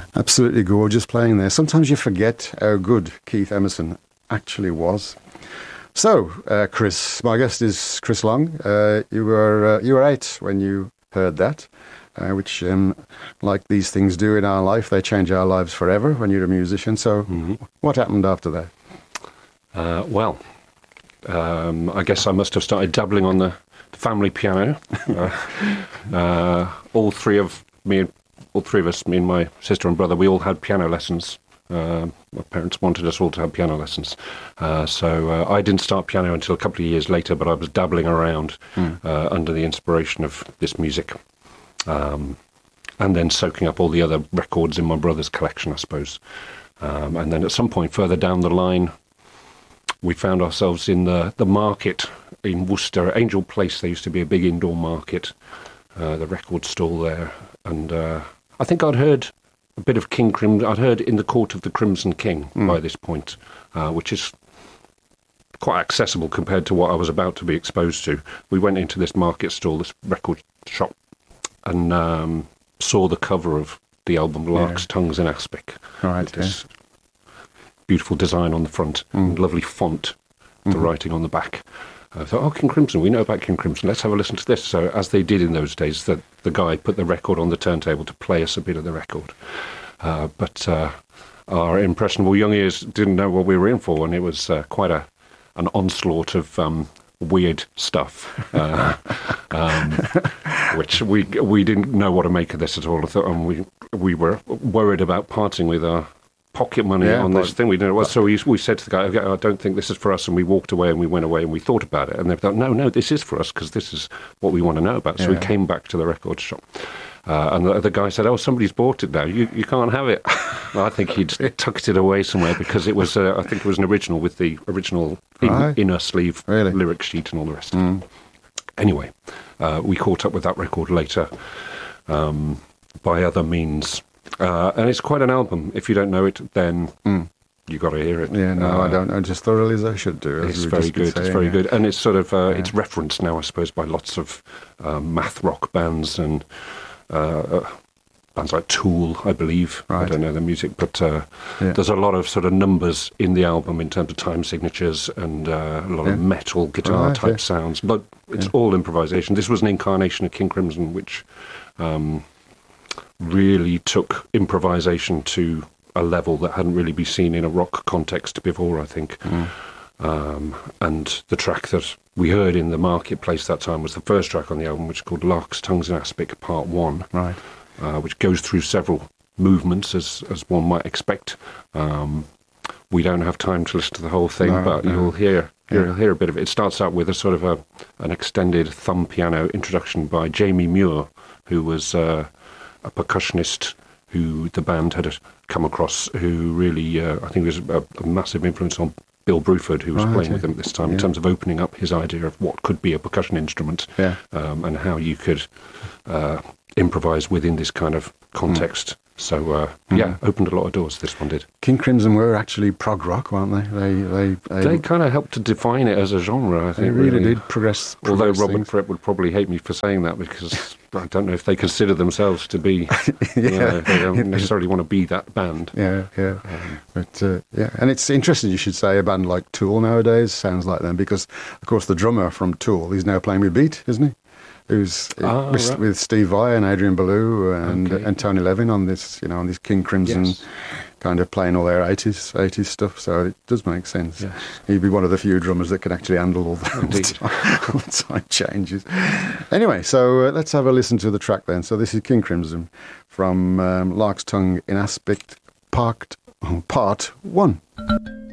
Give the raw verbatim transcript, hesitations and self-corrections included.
Absolutely gorgeous playing there. Sometimes you forget how good Keith Emerson actually was. So, uh, Chris, my guest is Chris Long. Uh, you were uh, you were eight when you heard that, uh, which, um, like these things do in our life, they change our lives forever when you're a musician. So, mm-hmm. what happened after that? Uh, well, um, I guess I must have started dabbling on the family piano. uh, uh, all three of me, all three of us, me and my sister and brother, we all had piano lessons. Uh, my parents wanted us all to have piano lessons. Uh, so uh, I didn't start piano until a couple of years later, but I was dabbling around mm. uh, under the inspiration of this music. Um, and then soaking up all the other records in my brother's collection, I suppose. Um, and then at some point further down the line, we found ourselves in the, the market in Worcester, Angel Place. There used to be a big indoor market, uh, the record stall there. And uh, I think I'd heard a bit of King Crimson. I'd heard In the Court of the Crimson King mm. by this point, uh, which is quite accessible compared to what I was about to be exposed to. We went into this market stall, this record shop, and um, saw the cover of the album Lark's yeah. Tongues in Aspic. Right, with this beautiful design on the front, mm. and lovely font, the mm-hmm. writing on the back. I thought, oh, King Crimson, we know about King Crimson, let's have a listen to this. So, as they did in those days, the, the guy put the record on the turntable to play us a bit of the record. Uh, but uh, our impressionable young ears didn't know what we were in for, and it was uh, quite a an onslaught of um, weird stuff, uh, um, which we we didn't know what to make of this at all. I thought, and we we were worried about parting with our pocket money yeah, on this thing. We didn't know what, so we, we said to the guy, okay, I don't think this is for us, and we walked away and we went away and we thought about it, and they thought, no, no, this is for us because this is what we want to know about. So yeah. we came back to the record shop, uh, and the, the guy said, oh, somebody's bought it now, you you can't have it. Well, I think he'd tucked it away somewhere because it was, uh, I think it was an original with the original in, right. inner sleeve really? lyric sheet and all the rest of mm. it. Anyway, uh, we caught up with that record later um, by other means. Uh, and it's quite an album. If you don't know it, then mm. you got to hear it. Yeah, no, uh, I don't. I just thoroughly as I should do. It's very good. Saying, it's very yeah. good, and it's sort of uh, yeah. it's referenced now, I suppose, by lots of um, math rock bands and uh, bands like Tool, I believe. Right. I don't know the music, but uh, yeah. there's a lot of sort of numbers in the album in terms of time signatures and uh, a lot yeah. of metal guitar right, type yeah. sounds. But it's yeah. all improvisation. This was an incarnation of King Crimson, which. Um, really took improvisation to a level that hadn't really been seen in a rock context before, I think. Mm. Um, and the track that we heard in the marketplace that time was the first track on the album, which is called Lark's Tongues in Aspic Part one, right. uh, which goes through several movements, as, as one might expect. Um, we don't have time to listen to the whole thing, no, but no. you'll hear... Yeah. You'll hear a bit of it. It starts out with a sort of a, an extended thumb piano introduction by Jamie Muir, who was... Uh, a percussionist who the band had come across, who really, uh, I think, was a, a massive influence on Bill Bruford, who was right, playing yeah. with them at this time, yeah. in terms of opening up his idea of what could be a percussion instrument yeah. um, and how you could uh, improvise within this kind of context. Mm. So, uh, mm. yeah, opened a lot of doors, this one did. King Crimson were actually prog rock, weren't they? They they, they, they kind of helped to define it as a genre, I think. They really, really. did progress. Although progress Robert things. Fripp would probably hate me for saying that, because I don't know if they consider themselves to be, yeah. you know, they don't necessarily want to be that band. Yeah, yeah. Um, but, uh, yeah, and it's interesting you should say a band like Tool nowadays sounds like them, because, of course, the drummer from Tool is now playing with Beat, isn't he? Who's ah, with, right. with Steve Vai and Adrian Belew and okay. and Tony Levin on this, you know, on this King Crimson, yes. kind of playing all their eighties eighties stuff. So it does make sense. Yes. He'd be one of the few drummers that can actually handle all the, all the, time, all the time changes. Anyway, so uh, let's have a listen to the track then. So this is King Crimson from um, Lark's Tongue in Aspic, Part Part One.